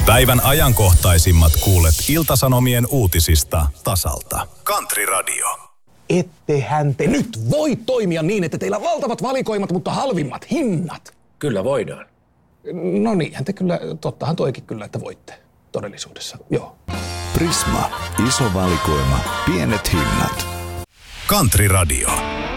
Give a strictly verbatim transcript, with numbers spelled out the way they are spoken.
Päivän ajankohtaisimmat kuulet Ilta-Sanomien uutisista tasalta. Country Radio. Ettehän te nyt voi toimia niin, että teillä on valtavat valikoimat, mutta halvimmat hinnat. Kyllä voidaan. No niinhän te kyllä, tottahan toikin kyllä, että voitte todellisuudessa, joo. Prisma, iso valikoima, pienet hinnat. Country Radio.